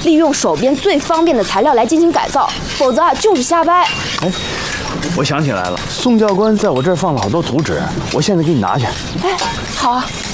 利用手边最方便的材料来进行改造，否则啊就是瞎掰。 哎，我想起来了，宋教官在我这儿放了好多图纸，我现在给你拿去。 哎，好啊。